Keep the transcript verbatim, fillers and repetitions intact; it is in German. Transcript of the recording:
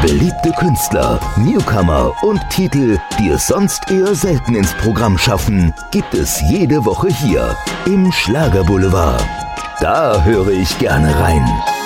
Beliebte Künstler, Newcomer und Titel, die es sonst eher selten ins Programm schaffen, gibt es jede Woche hier im Schlagerboulevard. Da höre ich gerne rein.